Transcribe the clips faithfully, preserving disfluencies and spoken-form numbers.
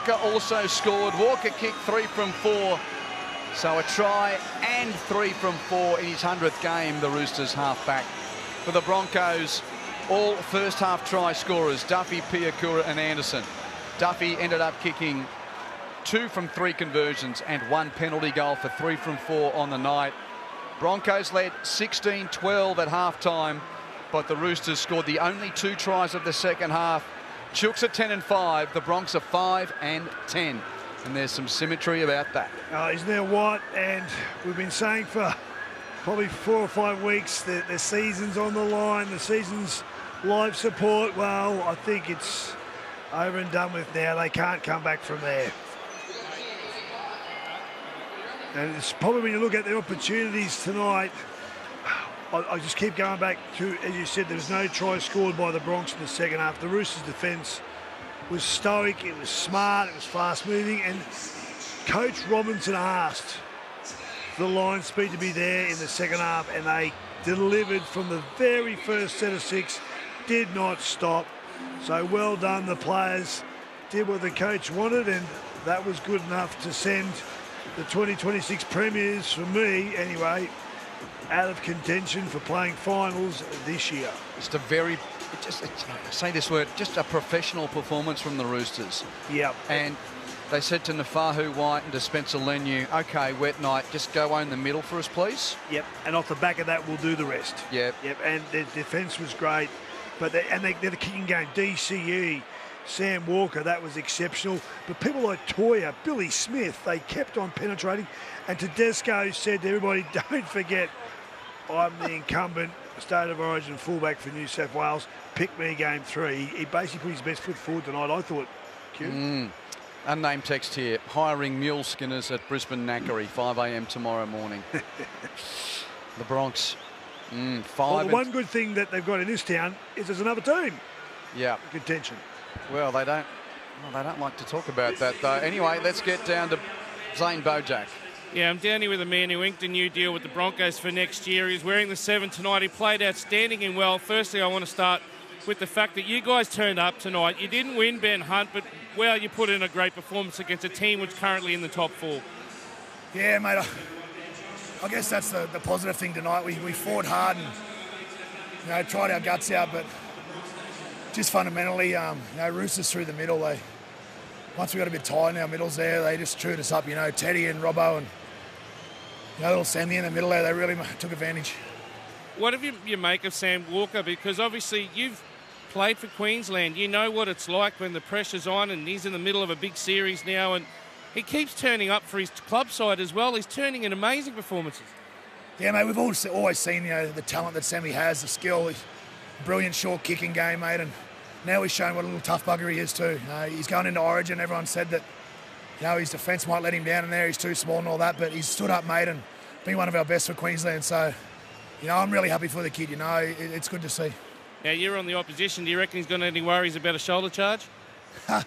Walker also scored. Walker kicked three from four. So a try and three from four in his hundredth game, the Roosters halfback. For the Broncos, all first half try scorers, Duffy, Piakura and Anderson. Duffy ended up kicking two from three conversions and one penalty goal for three from four on the night. Broncos led sixteen twelve at halftime, but the Roosters scored the only two tries of the second half. Chooks are ten and five, the Bronx are five and ten. And there's some symmetry about that. Uh, isn't there what? And we've been saying for probably four or five weeks that the season's on the line, the season's live support. Well, I think it's over and done with now. They can't come back from there. And it's probably when you look at the opportunities tonight, I, I just keep going back to, as you said, there was no try scored by the Bronx in the second half. The Roosters' defence was stoic, it was smart, it was fast moving, and Coach Robinson asked the line speed to be there in the second half, and they delivered from the very first set of six, did not stop. So well done, the players did what the coach wanted, and that was good enough to send the twenty twenty-six Premiers, for me anyway, out of contention for playing finals this year. Just a very, it just it, say this word, just a professional performance from the Roosters. Yep. And they said to Nafahu White and to Spencer Leniu, okay, wet night, just go own the middle for us, please. Yep. And off the back of that, we'll do the rest. Yep. Yep. And their defence was great, but they, and they, they're the kicking game. D C E, Sam Walker, that was exceptional. But people like Toya, Billy Smith, they kept on penetrating. And Tedesco said to everybody, don't forget, I'm the incumbent State of Origin fullback for New South Wales. Pick me game three. He basically put his best foot forward tonight, I thought. Mm. Unnamed text here. Hiring mule skinners at Brisbane Knackery, five a m tomorrow morning. The Bronx, mm, five. Well, the one good thing that they've got in this town is there's another team. Yeah. In contention. Well, they don't. Well, they don't like to talk about that, though. Anyway, let's get down to Zane Bojack. Yeah, I'm down here with a man who inked a new deal with the Broncos for next year. He's wearing the seven tonight. He played outstanding and well. Firstly, I want to start with the fact that you guys turned up tonight. You didn't win, Ben Hunt, but, well, you put in a great performance against a team which is currently in the top four. Yeah, mate, I, I guess that's the, the positive thing tonight. We, we fought hard and, you know, tried our guts out, but just fundamentally, um, you know, Roosters through the middle, they, once we got a bit tight in our middles there, they just chewed us up, you know, Teddy and Robbo and, you know, little Sammy in the middle there, they really took advantage. What do you, you make of Sam Walker? Because obviously you've played for Queensland. You know what it's like when the pressure's on, and he's in the middle of a big series now, and he keeps turning up for his club side as well. He's turning in amazing performances. Yeah, mate, we've always, always seen, you know, the talent that Sammy has, the skill, the brilliant short kicking game, mate, and now he's shown what a little tough bugger he is too. Uh, he's going into Origin. Everyone said that, you know, his defence might let him down in there. He's too small and all that, but he's stood up, mate, and been one of our best for Queensland. So, you know, I'm really happy for the kid. You know, it, it's good to see. Now, you're on the opposition. Do you reckon he's got any worries about a shoulder charge? Mate,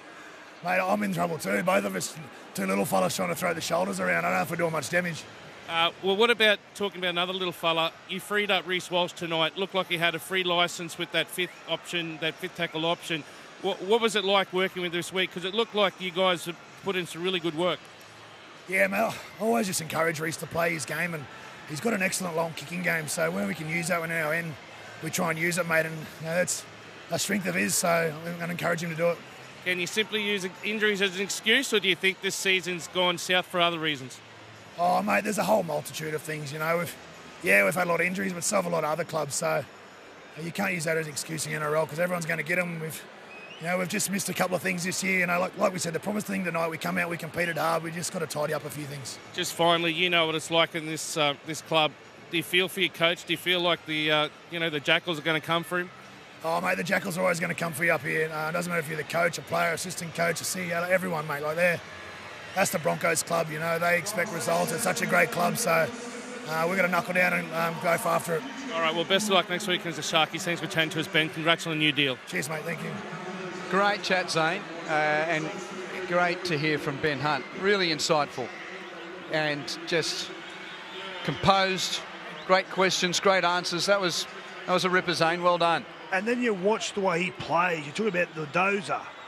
I'm in trouble too. Both of us, two little fellas trying to throw the shoulders around. I don't know if we're doing much damage. Uh, well, what about talking about another little fella? You freed up Reece Walsh tonight. Looked like he had a free licence with that fifth option, that fifth tackle option. What, what was it like working with this week? Because it looked like you guys have put in some really good work. Yeah, mate, I always just encourage Reece to play his game, and he's got an excellent long kicking game. So when we can use that when our end, we try and use it, mate. And you know, that's a strength of his. So I'm going to encourage him to do it. Can you simply use injuries as an excuse, or do you think this season's gone south for other reasons? Oh, mate, there's a whole multitude of things, you know. We've, yeah, we've had a lot of injuries, but so have a lot of other clubs. So you can't use that as an excuse in the N R L because everyone's going to get them. We've, you know, we've just missed a couple of things this year. You know, like, like we said, the promised thing tonight, we come out, we competed hard. We just got to tidy up a few things. Just finally, you know what it's like in this uh, this club. Do you feel for your coach? Do you feel like the uh, you know the Jackals are going to come for him? Oh, mate, the Jackals are always going to come for you up here. Uh, it doesn't matter if you're the coach, a player, assistant coach, a C E O, everyone, mate. Like they're, that's the Broncos club, you know. They expect results. It's such a great club, so uh, we're going to knuckle down and um, go after it. All right, well, best of luck next week as the Sharkies. Thanks for chatting to us, Ben. Congrats on the new deal. Cheers, mate. Thank you. Great chat, Zane, uh, and great to hear from Ben Hunt. Really insightful and just composed. Great questions, great answers. That was that was a ripper, Zane. Well done. And then you watch the way he plays. You talk about the dozer.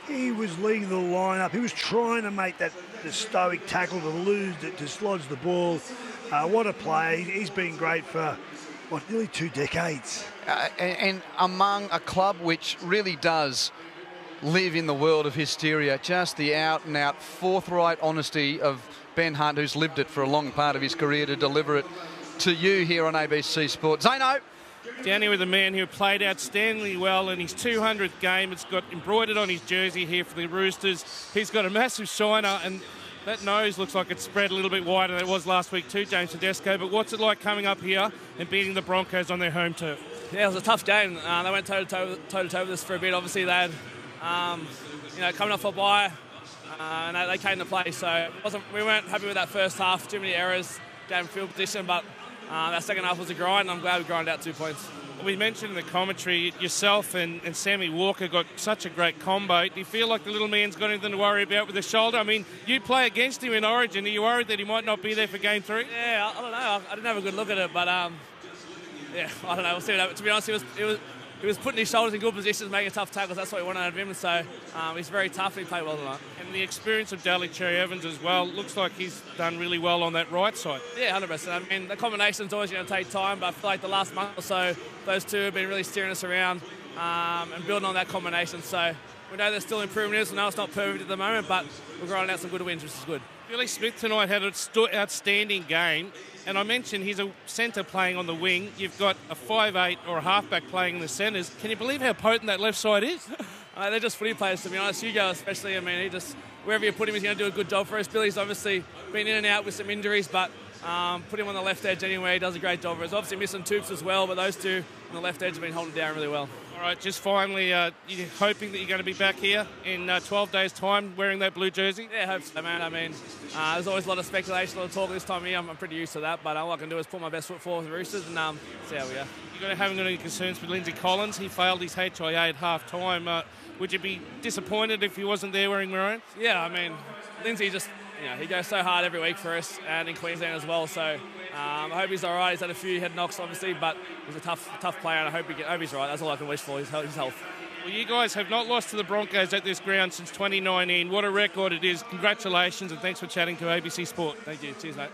he was leading the line up. He was trying to make that the stoic tackle to lose, to dislodge the ball. Uh, what a player. He's been great for, what, nearly two decades. Uh, and, and among a club which really does live in the world of hysteria, just the out-and-out forthright honesty of Ben Hunt, who's lived it for a long part of his career, to deliver it to you here on A B C Sport. Zano. Down here with a man who played outstandingly well in his two hundredth game. It's got embroidered on his jersey here for the Roosters. He's got a massive shiner, and that nose looks like it's spread a little bit wider than it was last week too, James Tedesco. But what's it like coming up here and beating the Broncos on their home turf? Yeah, it was a tough game. Uh, they went toe-to-toe toe-to-toe with us for a bit. Obviously, they had, um, you know, coming off a bye, uh, and they, they came to play. So it wasn't, we weren't happy with that first half. Too many errors, game field position, but uh, that second half was a grind, and I'm glad we grinded out two points. We mentioned in the commentary, yourself and, and Sammy Walker got such a great combo. Do you feel like the little man's got anything to worry about with the shoulder? I mean, you play against him in Origin. Are you worried that he might not be there for game three? Yeah, I, I don't know. I, I didn't have a good look at it, but um, yeah, I don't know. We'll see. What, to be honest, he was, it was he was putting his shoulders in good positions, making tough tackles. That's what we wanted out of him. So um, he's very tough and he played well tonight. And the experience of Daly Cherry Evans as well, looks like he's done really well on that right side. Yeah, one hundred percent. I mean, the combination's always going to take time, but I feel like the last month or so, those two have been really steering us around um, and building on that combination. So we know there's still improvements. We know it's not perfect at the moment, but we're grinding out some good wins, which is good. Billy Smith tonight had an outstanding game. And I mentioned he's a centre playing on the wing. You've got a five eight or a halfback playing in the centres. Can you believe how potent that left side is? uh, they're just footy players, to be honest. Hugo especially, I mean, he just, wherever you put him, he's going to do a good job for us. Billy's obviously been in and out with some injuries, but um, put him on the left edge anyway. He does a great job for us. Obviously missing Toops as well, but those two on the left edge have been holding down really well. All right, just finally, uh, you're hoping that you're going to be back here in uh, twelve days' time wearing that blue jersey? Yeah, I hope so, man. I mean, uh, there's always a lot of speculation, a lot of talk this time of year. I'm, I'm pretty used to that, but all I can do is put my best foot forward with the Roosters and um, see how we are. You got haven't got any concerns with Lindsay Collins? He failed his H I A at half-time. Uh, would you be disappointed if he wasn't there wearing maroon? Yeah, I mean, Lindsay just, you know, he goes so hard every week for us and in Queensland as well, so um, I hope he's all right. He's had a few head knocks, obviously, but he's a tough tough player, and I hope, he get, I hope he's all right. That's all I can wish for, his, his health. Well, you guys have not lost to the Broncos at this ground since twenty nineteen. What a record it is. Congratulations, and thanks for chatting to A B C Sport. Thank you. Cheers, mate.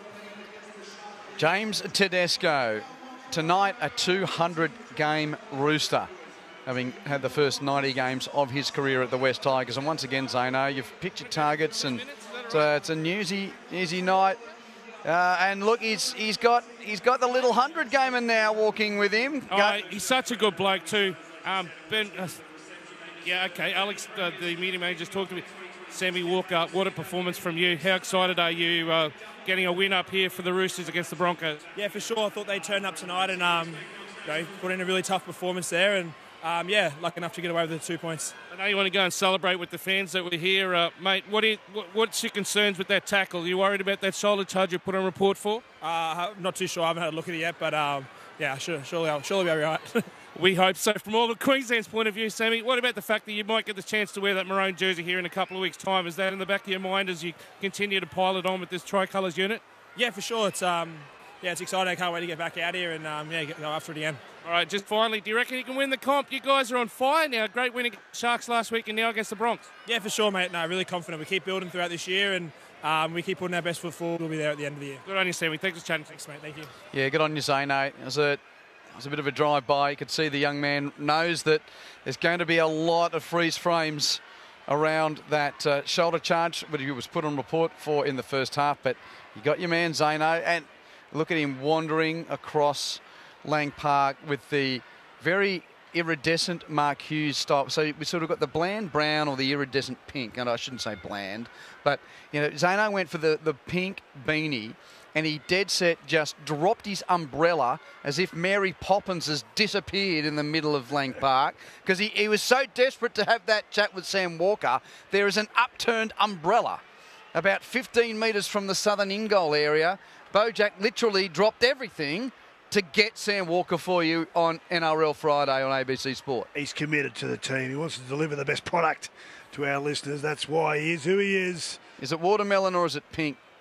James Tedesco, tonight a two hundred game Rooster, having had the first ninety games of his career at the West Tigers. And once again, Zano, you've picked your targets, and it's a, it's a newsy, newsy night. Uh, and look, he's he's got he's got the little hundred gamer now walking with him. Oh, he's such a good bloke too. Um, Ben, uh, yeah, okay. Alex, uh, the media manager, just talked to me. Sammy Walker, what a performance from you. How excited are you uh, getting a win up here for the Roosters against the Broncos? Yeah, for sure. I thought they turned up tonight and um, you know, put in a really tough performance there. And um, yeah, lucky enough to get away with the two points. I know you want to go and celebrate with the fans that were here, uh, mate. What, you, what what's your concerns with that tackle? Are you worried about that shoulder charge you put on report for? Uh, I'm not too sure. I haven't had a look at it yet, but um, yeah, sure, surely I'll surely be all right. We hope so. From all of Queensland's point of view, Sammy, what about the fact that you might get the chance to wear that maroon jersey here in a couple of weeks' time? Is that in the back of your mind as you continue to pile it on with this tricolours unit? Yeah, for sure. It's um, yeah, it's exciting. I can't wait to get back out here and um, yeah, go after it again. All right, just finally, do you reckon you can win the comp? You guys are on fire now. Great win against Sharks last week and now against the Bronx. Yeah, for sure, mate. No, really confident. We keep building throughout this year and um, we keep putting our best foot forward. We'll be there at the end of the year. Good on you, Sammy. Thanks for chatting. Thanks, mate. Thank you. Yeah, good on you, Zane. It was a It was a bit of a drive-by. You could see the young man knows that there's going to be a lot of freeze frames around that uh, shoulder charge, but he was put on report for in the first half. But you got your man, Zano, and look at him wandering across Lang Park with the very iridescent Mark Hughes style. So we sort of got the bland brown or the iridescent pink, and I shouldn't say bland, but you know, Zano went for the, the pink beanie, and he dead set just dropped his umbrella as if Mary Poppins has disappeared in the middle of Lang Park because he, he was so desperate to have that chat with Sam Walker. There is an upturned umbrella about fifteen metres from the southern in-goal area. Bojack literally dropped everything to get Sam Walker for you on N R L Friday on A B C Sport. He's committed to the team. He wants to deliver the best product to our listeners. That's why he is who he is. Is it watermelon or is it pink?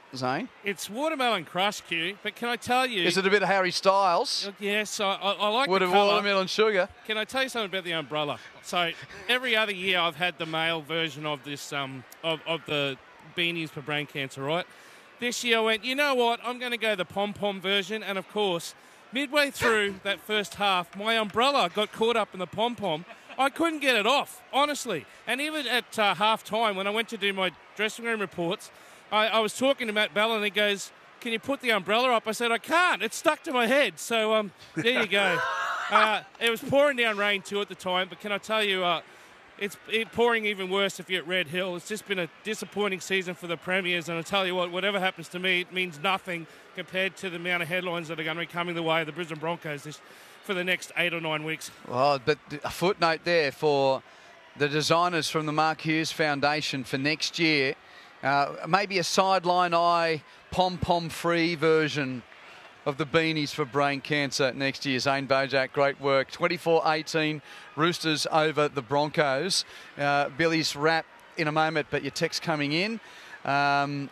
Zane? It's watermelon crush, Q, but can I tell you... Is it a bit of Harry Styles? Yes, I, I, I like Would the have colour. watermelon sugar. Can I tell you something about the umbrella? So every other year I've had the male version of this, um, of, of the beanies for brain cancer, right? This year I went, you know what, I'm going to go the pom-pom version, and of course, midway through that first half, my umbrella got caught up in the pom-pom. I couldn't get it off, honestly. And even at uh, half-time, when I went to do my dressing room reports, I, I was talking to Matt Bell, and he goes, can you put the umbrella up? I said, I can't. It's stuck to my head. So um, there you go. Uh, it was pouring down rain, too, at the time. But can I tell you, uh, it's it pouring even worse if you're at Red Hill. It's just been a disappointing season for the Premiers. And I tell you what, whatever happens to me, it means nothing compared to the amount of headlines that are going to be coming the way of the Brisbane Broncos this for the next eight or nine weeks. Well, but a footnote there for the designers from the Mark Hughes Foundation for next year. Uh, maybe a sideline eye, pom-pom free version of the beanies for brain cancer next year. Zane Bojak, great work. twenty-four eighteen, Roosters over the Broncos. Uh, Billy's wrap in a moment, but your text coming in. Um,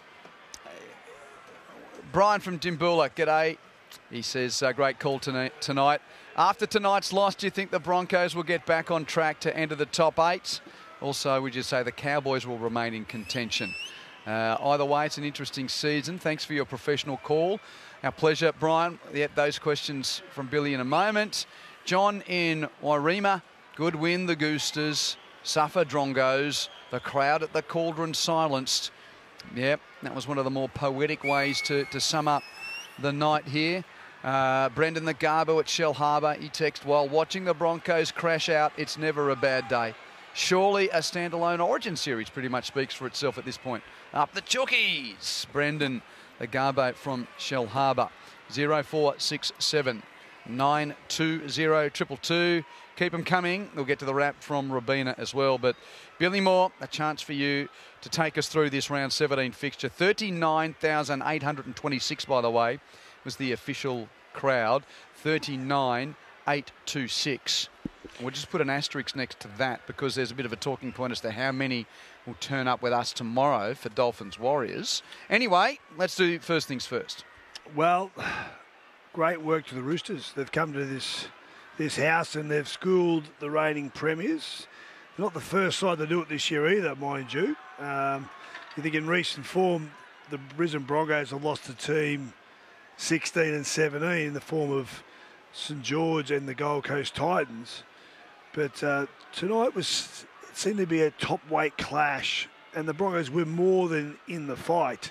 Brian from Dimboola, g'day. He says, uh, great call tonight. tonight. After tonight's loss, do you think the Broncos will get back on track to enter the top eight? Also, would you say the Cowboys will remain in contention? Uh, either way, it's an interesting season. Thanks for your professional call. Our pleasure, Brian. Yep, those questions from Billy in a moment. John in Wairima. Good win, the Goosters. Suffer, Drongos. The crowd at the Cauldron silenced. Yep, that was one of the more poetic ways to, to sum up the night here. Uh, Brendan the Garbo at Shell Harbour. He texted, while watching the Broncos crash out, it's never a bad day. Surely a standalone Origin series pretty much speaks for itself at this point. Up the Chookies. Brendan the Garbo from Shell Harbour. zero four six seven nine two zero two two two. Keep them coming. We'll get to the wrap from Robina as well. But Billy Moore, a chance for you to take us through this round seventeen fixture. thirty-nine thousand eight hundred twenty-six, by the way, was the official crowd. thirty-nine thousand eight hundred twenty-six. We'll just put an asterisk next to that because there's a bit of a talking point as to how many will turn up with us tomorrow for Dolphins Warriors. Anyway, let's do first things first. Well, great work to the Roosters. They've come to this this house and they've schooled the reigning premiers. They're not the first side to do it this year either, mind you. Um, you think in recent form, the Brisbane Broncos have lost the team sixteen and seventeen in the form of St George and the Gold Coast Titans. But uh, tonight was it seemed to be a top weight clash, and the Broncos were more than in the fight.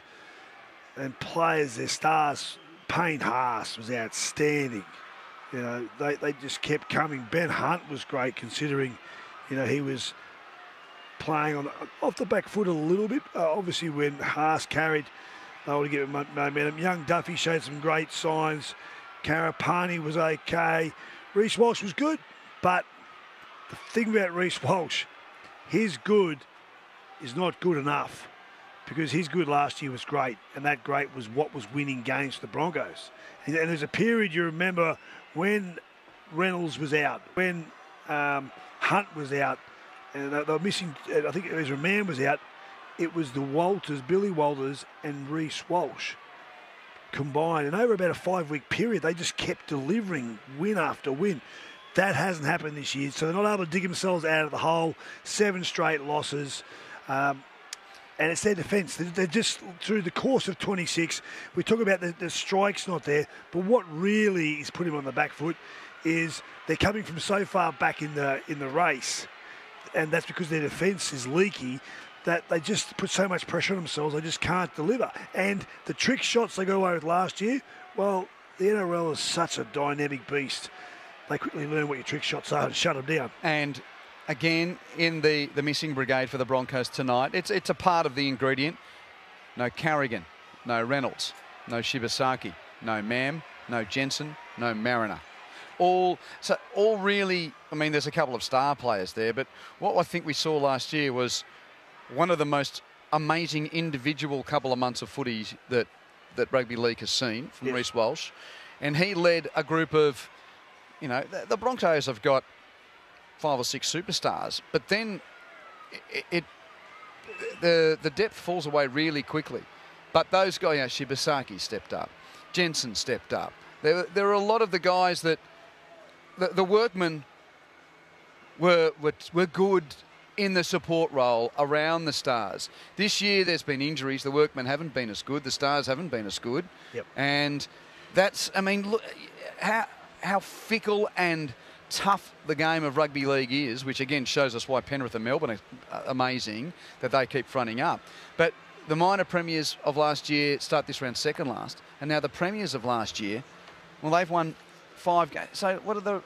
And players, their stars, Payne Haas was outstanding. You know, they, they just kept coming. Ben Hunt was great considering, you know, he was playing on off the back foot a little bit. Uh, obviously, when Haas carried, they were to give it momentum. Young Duffy showed some great signs. Karapani was okay. Reece Walsh was good, but the thing about Reece Walsh, his good is not good enough because his good last year was great, and that great was what was winning games for the Broncos. And, and there's a period you remember when Reynolds was out, when um, Hunt was out, and they, they were missing, I think Ezra Mann was out. It was the Walters, Billy Walters and Reece Walsh combined. And over about a five-week period, they just kept delivering win after win. That hasn't happened this year, so they're not able to dig themselves out of the hole. Seven straight losses. Um, and it's their defence. They're just, through the course of twenty-six, we talk about the, the strikes not there, but what really is putting them on the back foot is they're coming from so far back in the in the race, and that's because their defence is leaky, that they just put so much pressure on themselves, they just can't deliver. And the trick shots they got away with last year, well, the N R L is such a dynamic beast. They quickly learn what your trick shots are and shut them down. And again, in the, the missing brigade for the Broncos tonight, it's it's a part of the ingredient. No Carrigan, no Reynolds, no Shibasaki, no Mam, no Jensen, no Mariner. All so all really, I mean, there's a couple of star players there, but what I think we saw last year was one of the most amazing individual couple of months of footy that, that rugby league has seen from yes. Reece Walsh. And he led a group of, you know, the, the Broncos have got five or six superstars, but then it, it the the depth falls away really quickly. But those guys, you know, Shibasaki stepped up. Jensen stepped up. There, there are a lot of the guys that the, the workmen were, were were good in the support role around the Stars. This year there's been injuries. The workmen haven't been as good. The Stars haven't been as good. Yep. And that's, I mean, look how how fickle and tough the game of rugby league is, which again shows us why Penrith and Melbourne are amazing, that they keep fronting up. But the minor premiers of last year start this round second last, and now the premiers of last year, well, they've won five games. So what are the,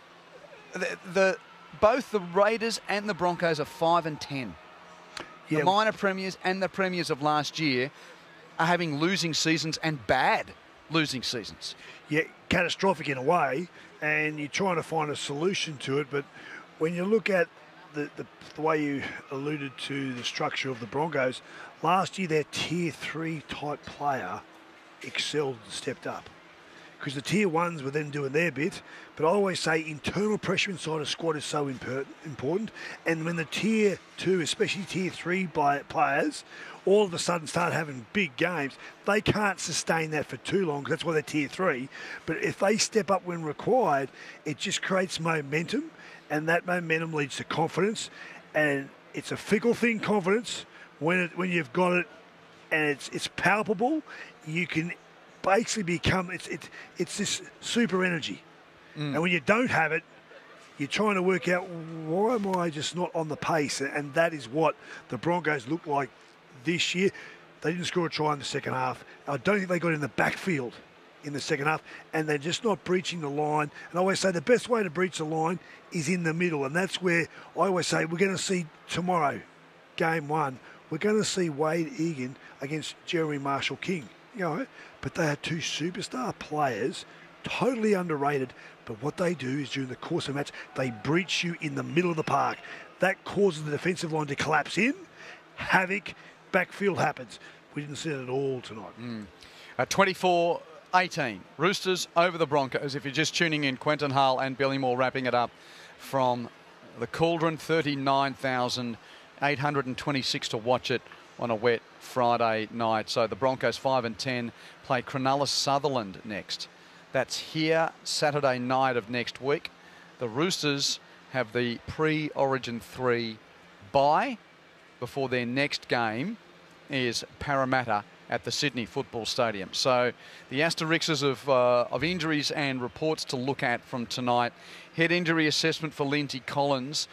the, the both the Raiders and the Broncos are five and ten. Yeah. The minor premiers and the premiers of last year are having losing seasons and bad losing seasons. Yeah, catastrophic in a way, and you're trying to find a solution to it. But when you look at the, the, the way you alluded to the structure of the Broncos, last year their tier three type player excelled and stepped up. Because the tier ones were then doing their bit, but I always say internal pressure inside a squad is so imper- important. And when the tier two, especially tier three players, all of a sudden start having big games, they can't sustain that for too long, because that's why they're tier three. But if they step up when required, it just creates momentum, and that momentum leads to confidence. And it's a fickle thing, confidence. When it, when you've got it and it's it's palpable, you can basically become, it's it's it's this super energy. Mm. And when you don't have it, you're trying to work out, why am I just not on the pace? And that is what the Broncos look like this year. They didn't score a try in the second half. I don't think they got in the backfield in the second half, and they're just not breaching the line. And I always say the best way to breach the line is in the middle, and that's where I always say we're going to see tomorrow, game one, we're going to see Wade Egan against Jeremy Marshall-King. You know, but they are two superstar players, totally underrated. But what they do is during the course of the match, they breach you in the middle of the park. That causes the defensive line to collapse in. Havoc, backfield happens. We didn't see it at all tonight. Mm. Uh, twenty-four eighteen, Roosters over the Broncos. If you're just tuning in, Quentin Hull and Billy Moore wrapping it up from the Cauldron, thirty-nine thousand eight hundred twenty-six to watch it on a wet Friday night. So the Broncos five and ten play Cronulla Sutherland next. That's here Saturday night of next week. The Roosters have the pre-Origin three bye before their next game is Parramatta at the Sydney Football Stadium. So the asterisks of, uh, of injuries and reports to look at from tonight. Head injury assessment for Lindsay Collins.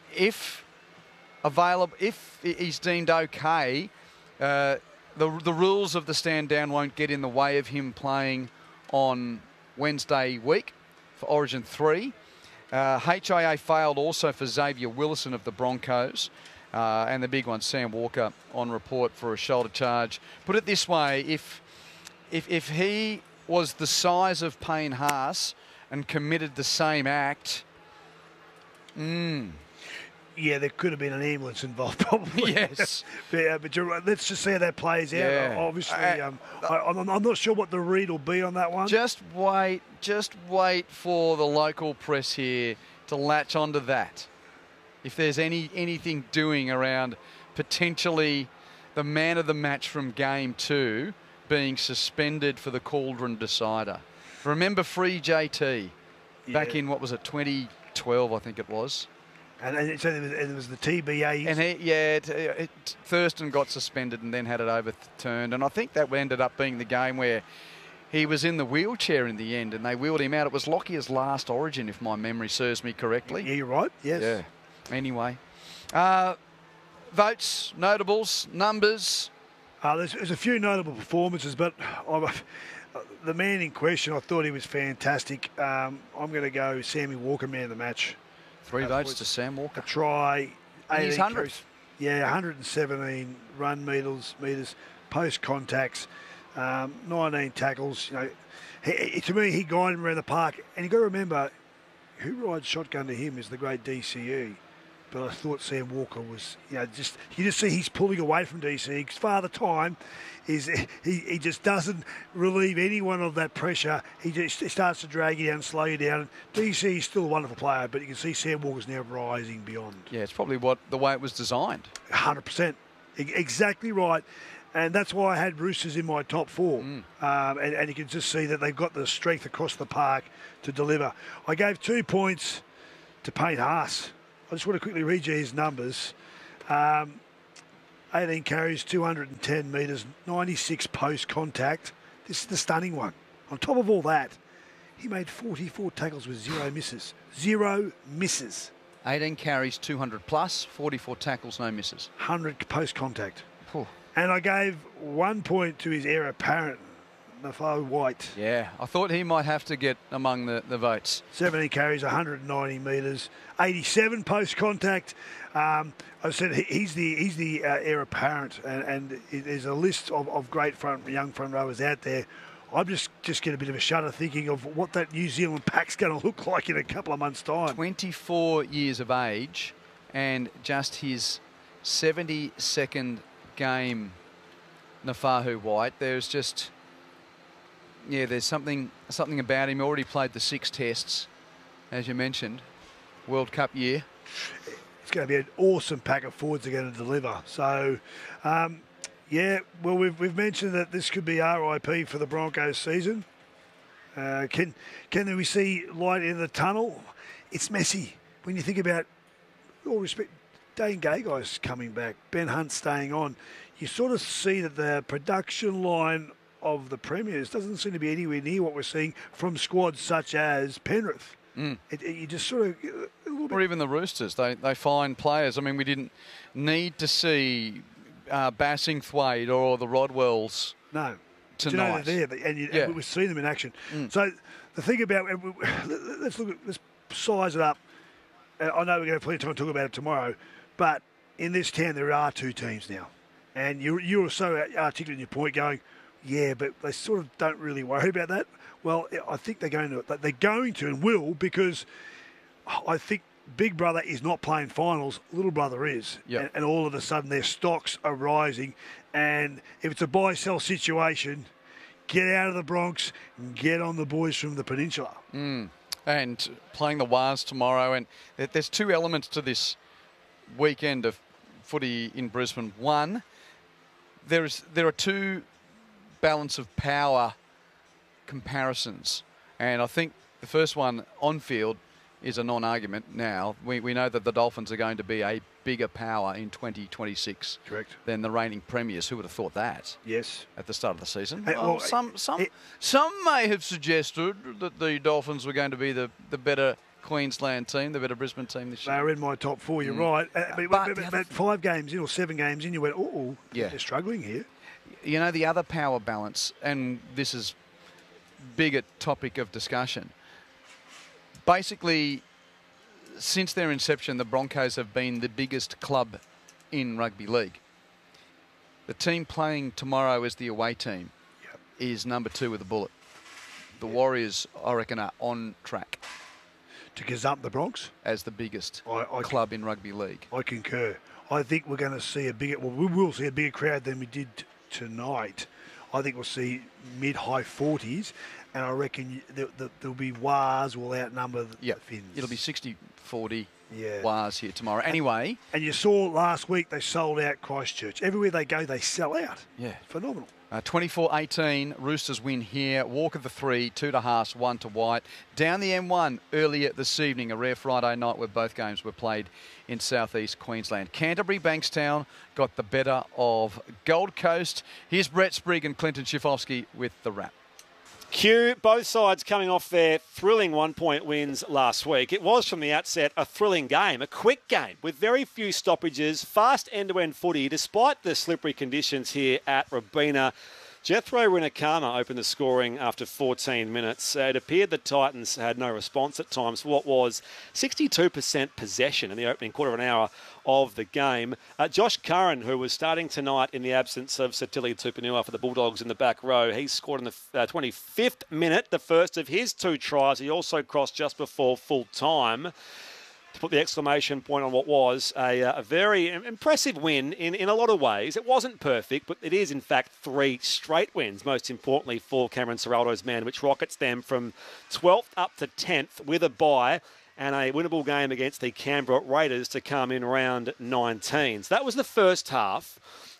If available, if he's deemed okay, uh, the the rules of the stand down won't get in the way of him playing on Wednesday week for Origin three. Uh, H I A failed also for Xavier Willison of the Broncos. Uh, and the big one, Sam Walker, on report for a shoulder charge. Put it this way, if if if he was the size of Payne Haas and committed the same act, mm, yeah, there could have been an ambulance involved, probably. Yes. Yeah, but you're right. Let's just see how that plays out. Yeah. Obviously, Uh, um, I, I'm, I'm not sure what the read will be on that one. Just wait, just wait for the local press here to latch onto that. If there's any anything doing around potentially the man of the match from game two being suspended for the Cauldron decider. Remember Free J T back Yeah. in, what was it, twenty twelve, I think it was. And, and so there was, and there was the T B A. And he, yeah, it, it, Thurston got suspended and then had it overturned. And I think that ended up being the game where he was in the wheelchair in the end and they wheeled him out. It was Lockyer's last Origin, if my memory serves me correctly. Yeah, you're right. Yes. Yeah. Anyway, uh, votes, notables, numbers. Uh, there's, there's a few notable performances, but I, the man in question, I thought he was fantastic. Um, I'm going to go Sammy Walker, man of the match. Three Uh, votes was to Sam A Walker. try, And he's eighteen one hundred. carries. Yeah, one hundred seventeen run meters, meters post contacts, um, nineteen tackles. You know, he, he, to me, he guided him around the park, and you got to remember, who rides shotgun to him is the great D C E. But I thought Sam Walker was, you know, just, you just see he's pulling away from D C. His father time is, he, he just doesn't relieve anyone of that pressure. He just he starts to drag you down, slow you down. D C is still a wonderful player, but you can see Sam Walker's now rising beyond. Yeah, it's probably what the way it was designed. one hundred percent. E- Exactly right. And that's why I had Roosters in my top four. Mm. Um, and, and you can just see that they've got the strength across the park to deliver. I gave two points to Payne Haas. I just want to quickly read you his numbers. Um, eighteen carries, two hundred ten metres, ninety-six post contact. This is the stunning one. On top of all that, he made forty-four tackles with zero misses. Zero misses. eighteen carries, two hundred plus, forty-four tackles, no misses. one hundred post contact. Ooh. And I gave one point to his heir apparent, Nafau White. Yeah, I thought he might have to get among the, the votes. seventy carries, one hundred ninety metres, eighty-seven post contact. Um, I said he, he's the he's the uh, heir apparent, and, and there's a list of, of great front young front rowers out there. I'm just just get a bit of a shudder thinking of what that New Zealand pack's going to look like in a couple of months' time. twenty-four years of age, and just his seventy-second game, Nafahu White. There's just, yeah, there's something something about him. Already played the six tests, as you mentioned, World Cup year. It's going to be an awesome pack of forwards they're going to deliver. So, um, yeah, well, we've we've mentioned that this could be R I P for the Broncos season. Uh, can can we see light in the tunnel? It's messy when you think about, all respect, Dane Gagai's coming back, Ben Hunt staying on. You sort of see that the production line of the Premiers doesn't seem to be anywhere near what we're seeing from squads such as Penrith. Mm. It, it, you just sort of... A little bit. Or even the Roosters. They they find players. I mean, we didn't need to see uh, Bassingthwaite or the Rodwells no. tonight. Do you know they're there, and, you, yeah. and we've seen them in action. Mm. So the thing about... Let's look at... Let's size it up. Uh, I know we're going to have plenty of time to talk about it tomorrow, but in this town there are two teams now. And you you were so articulate in your point going, yeah, but they sort of don't really worry about that. Well, I think they're going to they're going to and will, because I think Big Brother is not playing finals, Little Brother is. Yep. And, and all of a sudden their stocks are rising. And if it's a buy-sell situation, get out of the Bronx and get on the boys from the Peninsula. Mm. And playing the Wars tomorrow. And there's two elements to this weekend of footy in Brisbane. One, there is there are two balance of power comparisons. And I think the first one on field is a non-argument now. We, we know that the Dolphins are going to be a bigger power in twenty twenty-six. Correct. Than the reigning premiers. Who would have thought that? Yes. At the start of the season. Hey, well, well, some some it, some may have suggested that the Dolphins were going to be the, the better Queensland team, the better Brisbane team this year. They were in my top four, you're Mm. right. Uh, but, But but, the but other- five games in or seven games in, you went, oh, Yeah. they're struggling here. You know, the other power balance, and this is bigger topic of discussion. Basically, since their inception, the Broncos have been the biggest club in rugby league. The team playing tomorrow as the away team Yep. is number two with a bullet. The Warriors, I reckon, are on track To gazump the Bronx, as the biggest I, I, club in rugby league. I concur. I think we're going to see a bigger, well, we will see a bigger crowd than we did t- tonight. I think we'll see mid-high forties, and I reckon you, the, the, there'll be Wars will outnumber the, Yep. the Finns. It'll be sixty forty Yeah. Wars here tomorrow. Anyway, And you saw last week they sold out Christchurch. Everywhere they go, they sell out. yeah. Phenomenal. Uh, twenty-four eighteen, Roosters win here. Walker the three, two to Haas, one to White. Down the M one earlier this evening, a rare Friday night where both games were played in southeast Queensland. Canterbury Bankstown got the better of Gold Coast. Here's Brett Sprigg and Clinton Schifofsky with the wrap. Q, both sides coming off their thrilling one-point wins last week. It was from the outset a thrilling game, a quick game with very few stoppages, fast end-to-end footy despite the slippery conditions here at Robina. Jethro Rinakama opened the scoring after fourteen minutes. Uh, it appeared the Titans had no response at times for what was sixty-two percent possession in the opening quarter of an hour of the game. Uh, Josh Curran, who was starting tonight in the absence of Satili Tupanua for the Bulldogs in the back row, he scored in the uh, twenty-fifth minute, the first of his two tries. He also crossed just before full time to put the exclamation point on what was a, uh, a very impressive win in, in a lot of ways. It wasn't perfect, but it is, in fact, three straight wins, most importantly for Cameron Ciraldo's men, which rockets them from twelfth up to tenth with a bye and a winnable game against the Canberra Raiders to come in round nineteen. So that was the first half.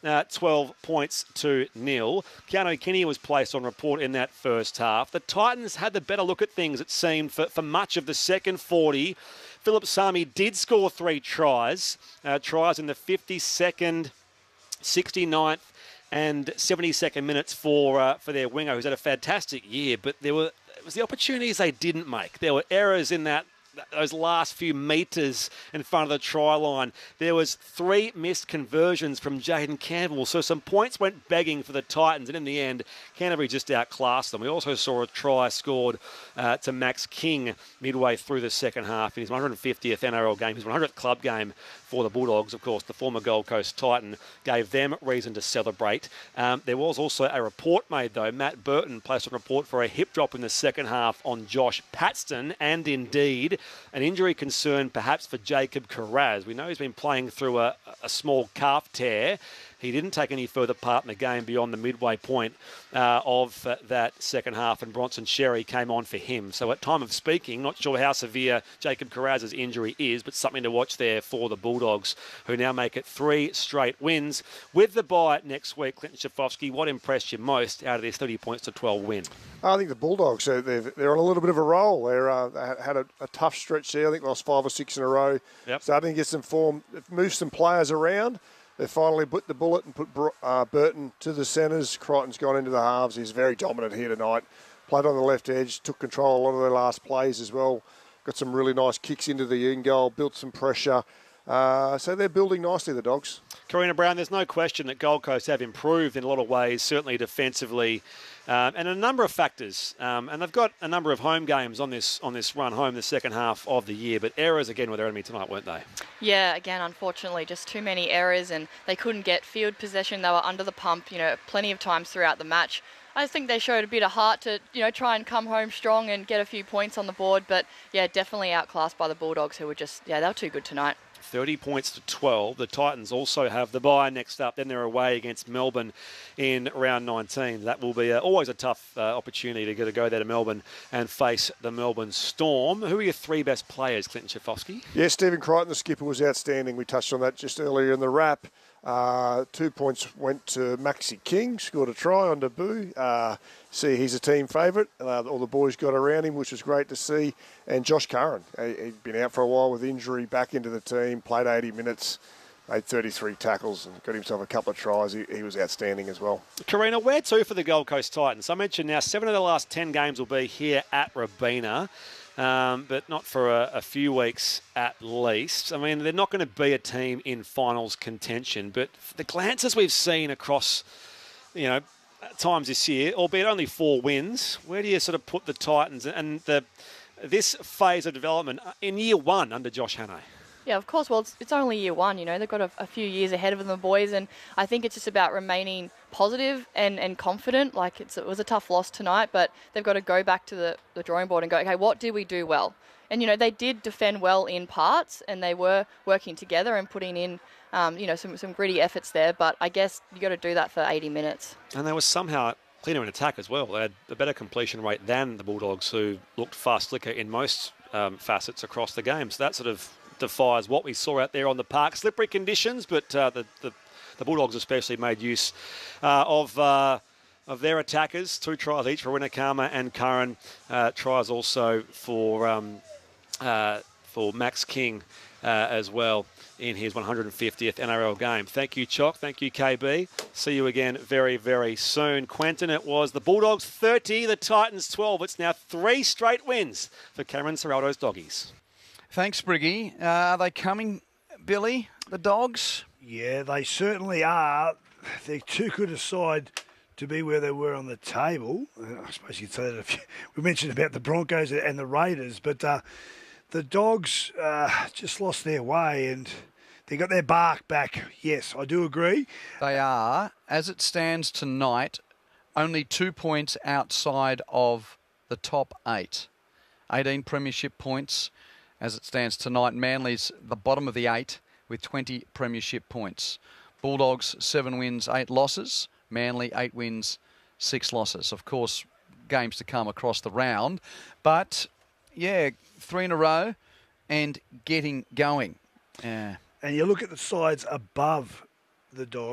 uh, twelve points to nil. Keanu Kenny was placed on report in that first half. The Titans had the better look at things, it seemed, for, for much of the second forty. Philip Sami did score three tries, uh, tries in the fifty-second, sixty-ninth and seventy-second minutes for uh, for their winger, who's had a fantastic year, but there were it was the opportunities they didn't make. There were errors in that those last few metres in front of the try line. There was three missed conversions from Jaden Campbell, so some points went begging for the Titans, and in the end, Canterbury just outclassed them. We also saw a try scored uh, to Max King midway through the second half in his one hundred fiftieth N R L game, his one hundredth club game for the Bulldogs. Of course, the former Gold Coast Titan gave them reason to celebrate. Um, there was also a report made, though. Matt Burton placed a report for a hip drop in the second half on Josh Paxton, and indeed an injury concern perhaps for Jacob Carraz. We know he's been playing through a, a small calf tear. He didn't take any further part in the game beyond the midway point uh, of uh, that second half, and Bronson Sherry came on for him. So at time of speaking, not sure how severe Jacob Carraz's injury is, but something to watch there for the Bulldogs, who now make it three straight wins. With the bye next week, Clinton Schifofsky, what impressed you most out of this thirty points to twelve win? I think the Bulldogs, they're, they're on a little bit of a roll. They're, uh, they had a, a tough stretch there. I think lost five or six in a row. Yep. Starting to get some form. They've moved some players around. They finally put the bullet and put uh, Burton to the centres. Crichton's gone into the halves. He's very dominant here tonight. Played on the left edge, took control of a lot of their last plays as well. Got some really nice kicks into the in goal, built some pressure. Uh, so they're building nicely, the Dogs. Karina Brown, there's no question that Gold Coast have improved in a lot of ways, certainly defensively, um, and a number of factors. Um, and they've got a number of home games on this on this run home the second half of the year. But errors again were their enemy tonight, weren't they? Yeah, again, unfortunately, just too many errors, and they couldn't get field possession. They were under the pump, you know, plenty of times throughout the match. I think they showed a bit of heart to, you know, try and come home strong and get a few points on the board. But yeah, definitely outclassed by the Bulldogs, who were just, yeah, they were too good tonight. thirty points to twelve. The Titans also have the bye next up. Then they're away against Melbourne in round nineteen. That will be a, always a tough uh, opportunity to, get, to go there to Melbourne and face the Melbourne Storm. Who are your three best players, Clinton Schifofsky? Yeah, Stephen Crichton, the skipper, was outstanding. We touched on that just earlier in the wrap. Uh, two points went to Maxi King, scored a try on debut. Uh, see, he's a team favourite. Uh, all the boys got around him, which was great to see. And Josh Curran, he'd been out for a while with injury, back into the team, played eighty minutes, made thirty-three tackles and got himself a couple of tries. He, he was outstanding as well. Karina, where to for the Gold Coast Titans? I mentioned now seven of the last ten games will be here at Robina. Um, but not for a, a few weeks at least. I mean, they're not going to be a team in finals contention, but the glances we've seen across, you know, times this year, albeit only four wins, where do you sort of put the Titans and the this phase of development in year one under Josh Hannay? Yeah, of course. Well, it's, it's only year one, you know. They've got a, a few years ahead of them, the boys, and I think it's just about remaining positive and, and confident. Like, it's, it was a tough loss tonight, but they've got to go back to the, the drawing board and go, okay, what did we do well? And, you know, they did defend well in parts, and they were working together and putting in, um, you know, some, some gritty efforts there, but I guess you got to do that for eighty minutes. And they were somehow cleaner in attack as well. They had a better completion rate than the Bulldogs, who looked far slicker in most um, facets across the game. So that sort of defies what we saw out there on the park. Slippery conditions, but uh, the, the the Bulldogs especially made use uh, of uh, of their attackers. Two tries each for Winakama and Curran. Uh, tries also for um, uh, for Max King uh, as well in his one hundred fiftieth N R L game. Thank you, Chock. Thank you, K B. See you again very, very soon. Quentin, it was the Bulldogs thirty, the Titans twelve. It's now three straight wins for Cameron Ciraldo's Doggies. Thanks, Briggy. Uh, are they coming, Billy, the Dogs? Yeah, they certainly are. They're too good a side to be where they were on the table. I suppose you'd say that if you, we mentioned about the Broncos and the Raiders, but uh, the Dogs uh, just lost their way and they got their bark back. Yes, I do agree. They are, as it stands tonight, only two points outside of the top eight. eighteen premiership points. As it stands tonight, Manly's the bottom of the eight with twenty premiership points. Bulldogs, seven wins, eight losses. Manly, eight wins, six losses. Of course, games to come across the round. But, yeah, three in a row and getting going. Yeah. And you look at the sides above the Dogs,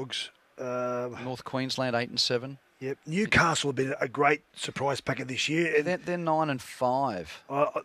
Um, North Queensland eight and seven. Yep. Newcastle have been a great surprise packet this year. And They're, they're nine and five. I, I,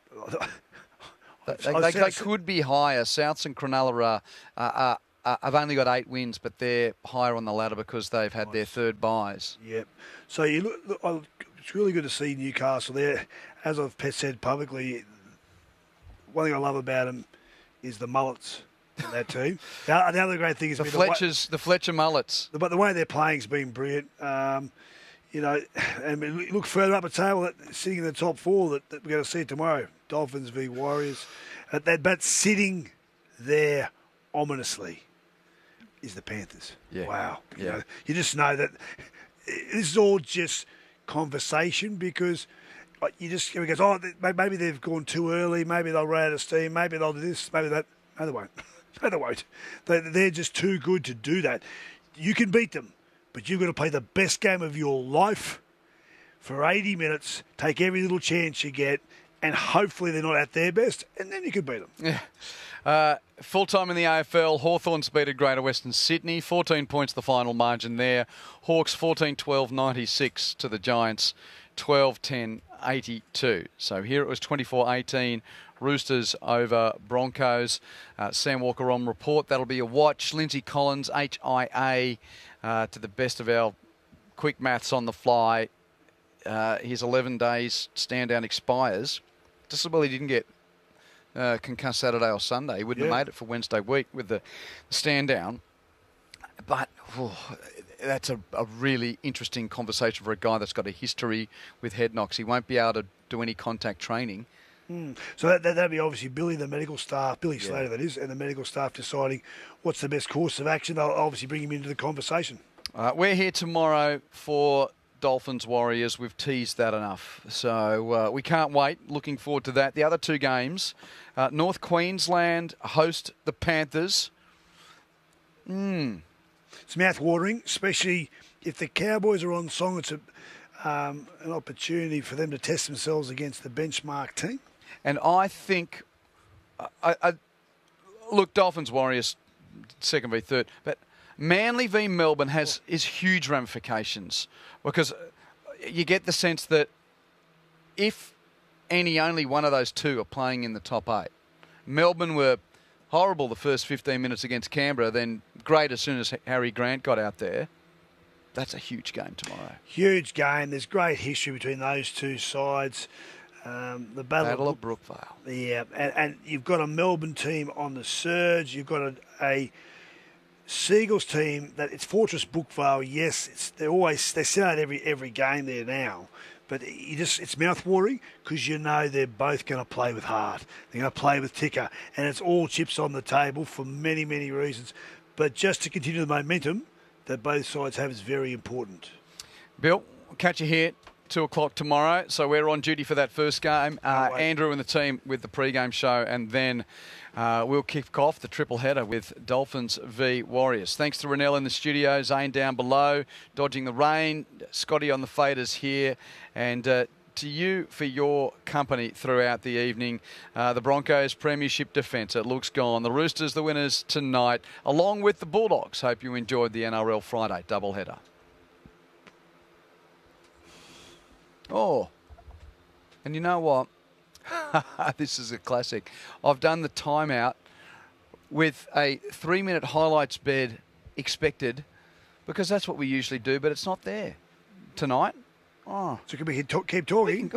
They, they, I they, said- they could be higher. Souths and Cronulla are, uh, uh, uh, have only got eight wins, but they're higher on the ladder because they've had their third buys. Yep. So you look, look, I- it's really good to see Newcastle there. As I've said publicly, one thing I love about them is the mullets in that team. the, the other great thing is The been the way- Fletchers, the Fletcher mullets. But the way they're playing has been brilliant. Um, you know, and we look further up the table, that sitting in the top four that, that we're going to see tomorrow, Dolphins v Warriors. Uh, that, but sitting there ominously is the Panthers. Yeah. Wow. You Yeah. know, you just know that this is all just conversation because uh, you just it goes, oh, they- maybe they've gone too early, maybe they'll run out of steam, maybe they'll do this, maybe that. No, they won't. No, they won't. They, they're just too good to do that. You can beat them, but you've got to play the best game of your life for eighty minutes, take every little chance you get, and hopefully they're not at their best, and then you can beat them. Yeah. Uh, full time in the A F L, Hawthorns beat Greater Western Sydney. fourteen points the final margin there. Hawks fourteen twelve ninety-six to the Giants, twelve ten eighty-two. So here it was twenty-four eighteen. Roosters over Broncos. Uh, Sam Walker on report. That'll be a watch. Lindsay Collins, H I A, uh, to the best of our quick maths on the fly. Uh, his eleven days stand down expires. Just as well he didn't get uh, concussed Saturday or Sunday. He wouldn't Yeah. have made it for Wednesday week with the stand down. But oh, that's a, a really interesting conversation for a guy that's got a history with head knocks. He won't be able to do any contact training. Mm. So that, that, that'd be obviously Billy, the medical staff, Billy Slater that is, and the medical staff deciding what's the best course of action. They'll obviously bring him into the conversation. Uh, we're here tomorrow for Dolphins Warriors. We've teased that enough. So uh, we can't wait. Looking forward to that. The other two games, uh, North Queensland host the Panthers. Mm. It's mouth-watering, especially if the Cowboys are on song. It's a, um, an opportunity for them to test themselves against the benchmark team. And I think, I, I, look, Dolphins Warriors, second v third, but Manly v Melbourne has is huge ramifications because you get the sense that if any only one of those two are playing in the top eight, Melbourne were horrible the first fifteen minutes against Canberra, then great as soon as Harry Grant got out there. That's a huge game tomorrow. Huge game. There's great history between those two sides. Um, the Battle, Battle of, of Brookvale. Yeah, and, and you've got a Melbourne team on the surge. You've got a, a Seagulls team that it's Fortress Brookvale. Yes, it's they're always they sell out every every game there now, but you just it's mouth-watering because you know they're both going to play with heart. They're going to play with ticker, and it's all chips on the table for many many reasons. But just to continue the momentum that both sides have is very important. Bill, we'll catch you here two o'clock tomorrow. So we're on duty for that first game. Uh, Andrew and the team with the pre-game show, and then uh, we'll kick off the triple header with Dolphins v Warriors. Thanks to Rennell in the studio, Zane down below, dodging the rain, Scotty on the faders here, and uh, to you for your company throughout the evening. Uh, the Broncos premiership defence, it looks gone. The Roosters, the winners tonight, along with the Bulldogs. Hope you enjoyed the N R L Friday doubleheader. Oh, and you know what? This is a classic. I've done the timeout with a three-minute highlights bed expected because that's what we usually do, but it's not there tonight. Oh, So can we keep keep talking?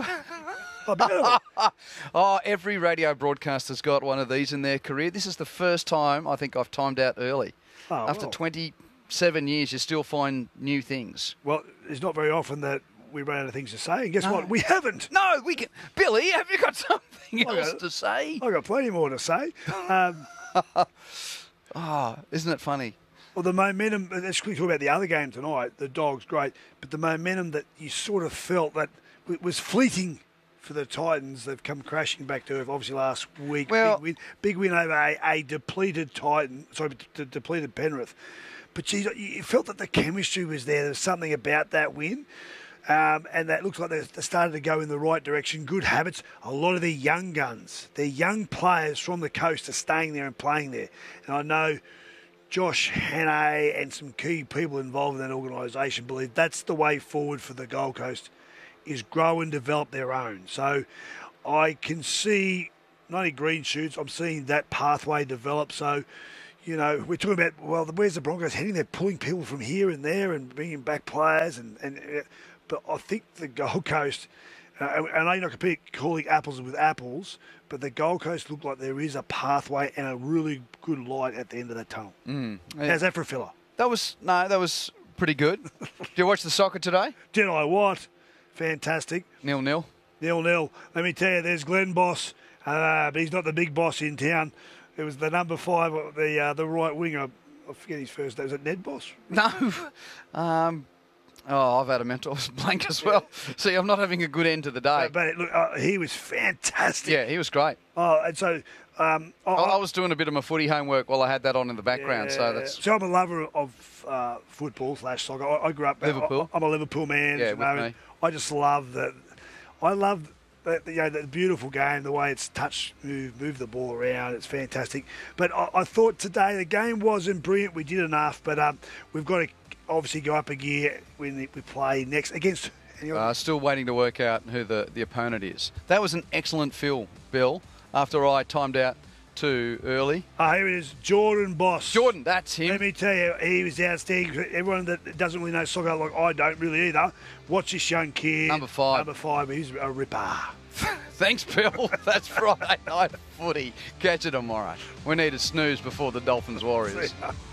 oh, every radio broadcaster's got one of these in their career. This is the first time I think I've timed out early. Oh, After well. twenty-seven years, you still find new things. Well, it's not very often that we run out of things to say, and guess No. what? We haven't. No, we can. Billy, have you got something I else got- to say? I've got plenty more to say. Um, Oh, isn't it funny? well, the momentum, let's quickly talk about the other game tonight. The Dogs, great. But the momentum that you sort of felt that w- was fleeting for the Titans. They've come crashing back to earth, obviously, last week. Well- big, win, big win over a, a depleted Titan, sorry, d- depleted Penrith. But, geez, you felt that the chemistry was there. There was something about that win. Um, and that looks like they they started to go in the right direction. Good habits. A lot of their young guns, their young players from the coast are staying there and playing there. And I know Josh Hannay and some key people involved in that organisation believe that's the way forward for the Gold Coast, is grow and develop their own. So I can see not only green shoots, I'm seeing that pathway develop. So, you know, we're talking about, well, where's the Broncos heading? They're pulling people from here and there and bringing back players. And, and uh, But I think the Gold Coast, uh, and I know not compete calling apples with apples, but the Gold Coast look like there is a pathway and a really good light at the end of that tunnel. Mm. How's that for a filler? That was, no, that was pretty good. Did you watch the soccer today? Did I what? Fantastic. Nil-nil. Nil-nil. Let me tell you, there's Glenn Boss, uh, but he's not the big boss in town. It was the number five, the uh, the right winger. I forget his first name. Was it Ned Boss? No. Um, oh, I've had a mental blank as well. See, I'm not having a good end to the day. But, but look, uh, he was fantastic. Yeah, he was great. Oh, and so um, I, I, I was doing a bit of my footy homework while I had that on in the background. Yeah, so that's. So I'm a lover of uh, football slash soccer. I, I grew up Liverpool. I, I'm a Liverpool man. Yeah, you know, with me. I just love that. I love the, you know, the beautiful game, the way it's touch, move, move the ball around. It's fantastic. But I, I thought today the game wasn't brilliant. We did enough, but um, we've got to obviously go up a gear when we play next against. Uh, still waiting to work out who the, the opponent is. That was an excellent fill, Bill, after I timed out too early. Oh, here it is, Jordan Boss. Jordan, that's him. Let me tell you, he was outstanding. Everyone that doesn't really know soccer, like I don't really either, watch this young kid. Number five. Number five, he's a ripper. Thanks, Bill. That's Friday night footy. Catch it tomorrow. We need a snooze before the Dolphins Warriors.